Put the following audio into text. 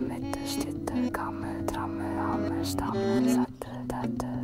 mytte, stytte, kamme, tramme, hamme, stamme, satte, datte.